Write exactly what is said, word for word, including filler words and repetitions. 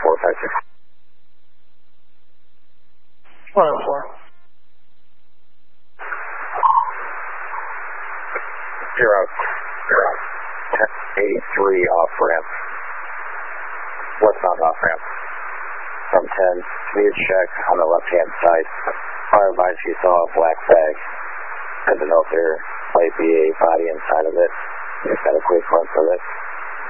four five six. one oh four. Zero. Zero. ten eighty-three off ramp. Westbound off ramp. From ten, speed check on the left hand side. Fire advice you saw a black bag. I don't know if there might be a body inside of it. Just got a quick run for this.